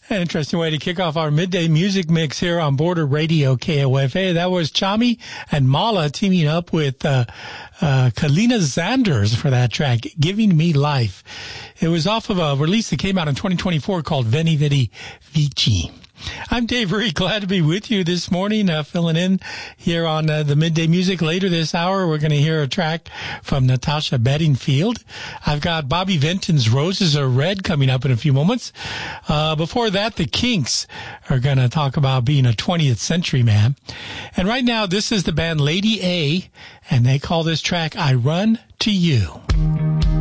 An interesting way to kick off our midday music mix here on Border Radio KOFA. That was Chami and Mala teaming up with Kalina Zanders for that track, Giving Me Life. It was off of a release that came out in 2024 called Veni Vidi Vici. I'm Dave Reed, glad to be with you this morning, filling in here on the midday music. Later this hour, we're going to hear a track from Natasha Bedingfield. I've got Bobby Vinton's Roses Are Red coming up in a few moments. Before that, the Kinks are going to talk about being a 20th century man. And right now, this is the band Lady A, and they call this track I Run to You.